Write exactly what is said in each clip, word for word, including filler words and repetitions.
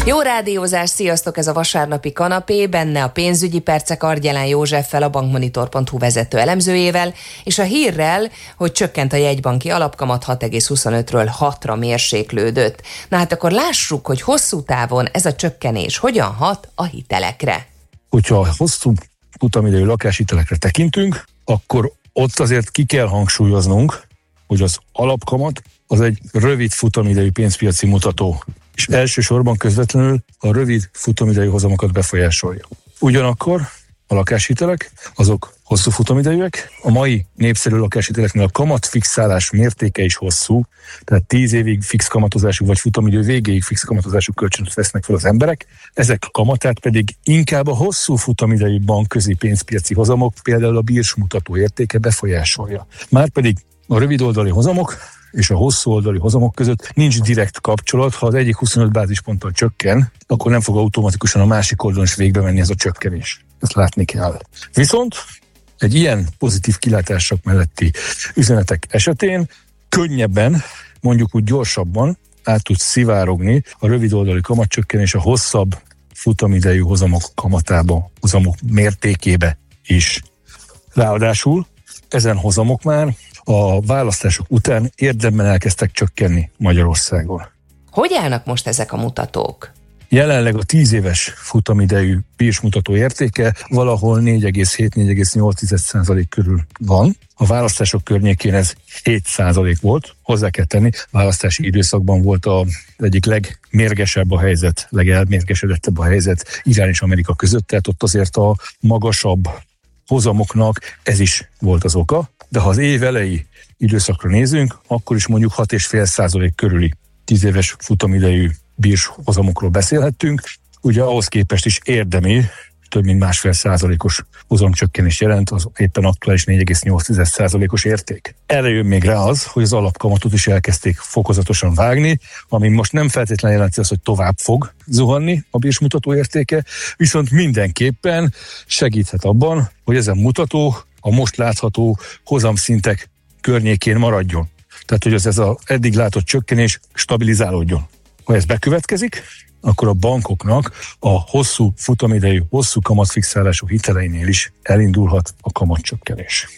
Jó rádiózás, sziasztok! Ez a vasárnapi kanapé, benne a pénzügyi percek Argyelán Józseffel, a bankmonitor pont hu vezető elemzőjével, és a hírrel, hogy csökkent a jegybanki alapkamat hat egész huszonötről hatra mérséklődött. Na hát akkor lássuk, hogy hosszú távon ez a csökkenés hogyan hat a hitelekre. Hogyha a hosszú futamidejű lakáshitelekre tekintünk, akkor ott azért ki kell hangsúlyoznunk, hogy az alapkamat az egy rövid futamidejű pénzpiaci mutató, és elsősorban közvetlenül a rövid futamidejű hozamokat befolyásolja. Ugyanakkor a lakáshitelek, azok hosszú futamidejűek. A mai népszerű lakáshiteleknél a kamatfixálás mértéke is hosszú, tehát tíz évig fix kamatozású vagy futamidő végéig fix kamatozású kölcsönt vesznek fel az emberek. Ezek a kamatát pedig inkább a hosszú futamidejű bankközi pénzpiaci hozamok, például a bírsmutató értéke befolyásolja. Márpedig a rövid oldali hozamok és a hosszú oldali hozamok között nincs direkt kapcsolat. Ha az egyik huszonöt bázisponttal csökken, akkor nem fog automatikusan a másik oldalon is végbe menni ez a csökkenés. Ezt látni kell. Viszont egy ilyen pozitív kilátások melletti üzenetek esetén könnyebben, mondjuk úgy gyorsabban át tud szivárogni a rövid oldali kamatcsökkenés a hosszabb futamidejű hozamok kamatába, hozamok mértékébe is. Ráadásul ezen hozamok már a választások után érdemben elkezdtek csökkenni Magyarországon. Hogy állnak most ezek a mutatók? Jelenleg a tíz éves futamidejű bírsmutató értéke valahol négy egész hét - négy egész nyolc százalék körül van. A választások környékén ez hét százalék volt. Hozzá kell tenni, választási időszakban volt az egyik legmérgesebb a helyzet, legelmérgesedettebb a helyzet Irán és Amerika között, tehát ott azért a magasabb hozamoknak ez is volt az oka. De ha az év elejé időszakra nézünk, akkor is mondjuk hat egész öt százalék körüli tíz éves futamidejű bírs hozamokról beszélhettünk. Ugye ahhoz képest is érdemi, több mint másfél százalékos hozamcsökkenés jelent az éppen aktuális négy egész nyolc százalékos érték. Erre jön még rá az, hogy az alapkamatot is elkezdték fokozatosan vágni, ami most nem feltétlenül jelenti azt, hogy tovább fog zuhanni a bírsmutató értéke, viszont mindenképpen segíthet abban, hogy ez a mutató a most látható hozamszintek környékén maradjon. Tehát, hogy az ez az eddig látott csökkenés stabilizálódjon. Ha ez bekövetkezik, akkor a bankoknak a hosszú futamidejű, hosszú kamatfixálású hiteleinél is elindulhat a kamatcsökkenés.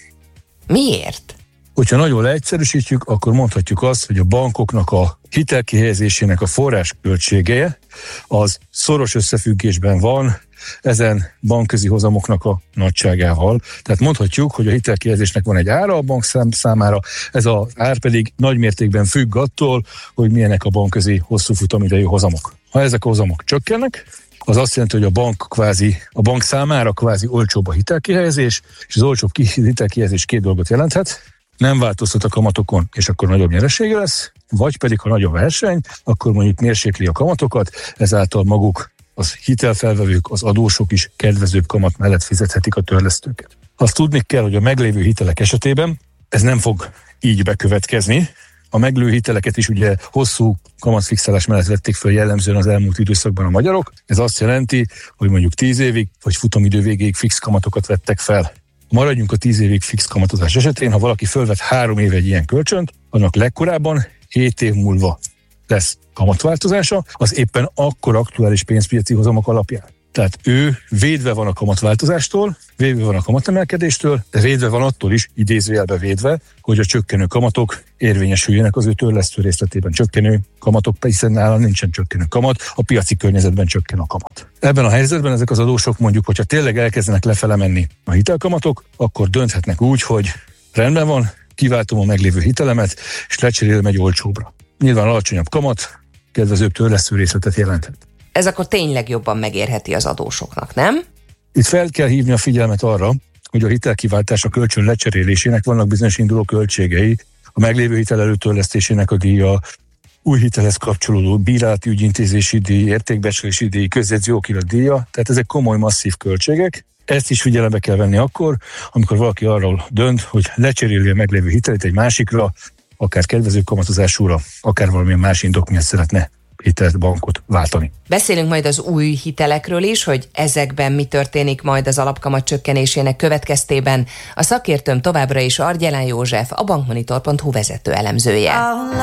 Miért? Hogyha nagyon leegyszerűsítjük, akkor mondhatjuk azt, hogy a bankoknak a hitelkihelyezésének a forrásköltsége az szoros összefüggésben van ezen bankközi hozamoknak a nagyságával. Tehát mondhatjuk, hogy a hitelkihelyezésnek van egy ára a bank számára, ez az ár pedig nagymértékben függ attól, hogy milyenek a bankközi hosszú futamidejű hozamok. Ha ezek a hozamok csökkennek, az azt jelenti, hogy a bank kvázi, a bank számára kvázi olcsóbb a hitelkihelyezés, és az olcsóbb hitelkihelyezés két dolgot jelenthet: nem változtat a kamatokon, és akkor nagyobb nyeresége lesz, vagy pedig, ha nagy a verseny, akkor mondjuk mérsékli a kamatokat, ezáltal maguk az hitelfelvevők, az adósok is kedvezőbb kamat mellett fizethetik a törlesztőket. Azt tudni kell, hogy a meglévő hitelek esetében ez nem fog így bekövetkezni. A meglévő hiteleket is ugye hosszú kamatfixálás mellett vették föl jellemzően az elmúlt időszakban a magyarok. Ez azt jelenti, hogy mondjuk tíz évig, vagy futamidő végéig fix kamatokat vettek fel. Maradjunk a tíz évig fix kamatozás esetén, ha valaki fölvet három éve egy ilyen kölcsönt, annak legkorábban hét év múlva lesz kamatváltozása, az éppen akkor aktuális pénzpiaci hozamok alapján. Tehát ő védve van a kamatváltozástól, védve van a kamatemelkedéstől, de védve van attól is, idézőjelbe védve, hogy a csökkenő kamatok érvényesüljenek az ő törlesztő részletében. Csökkenő kamatok, hiszen nála nincsen csökkenő kamat, a piaci környezetben csökken a kamat. Ebben a helyzetben ezek az adósok mondjuk, hogyha tényleg elkezdenek lefele menni a hitelkamatok, akkor dönthetnek úgy, hogy rendben van, kiváltom a meglévő hitelemet, és lecserélem egy olcsóbbra. Nyilván alacsonyabb kamat, kedvezőbb törlesztő részletet jelenthet. Ez akkor tényleg jobban megérheti az adósoknak, nem? Itt fel kell hívni a figyelmet arra, hogy a hitelkiváltás a kölcsön lecserélésének vannak bizonyos induló költségei, a meglévő hitel előtörlesztésének a díja, új hitelhez kapcsolódó bírálati ügyintézési díj, értékbecslési díj, közjegyző okirat díja, tehát ezek komoly, masszív költségek. Ezt is figyelembe kell venni akkor, amikor valaki arról dönt, hogy lecseréli a meglévő hitelet egy másikra, akár kedvező kamatozásúra, akár valamilyen más indok miatt szeretne hitelt, bankot váltani. Beszélünk majd az új hitelekről is, hogy ezekben mi történik majd az alapkamat csökkenésének következtében. A szakértőm továbbra is Argyelán József, a bankmonitor pont hu vezető elemzője.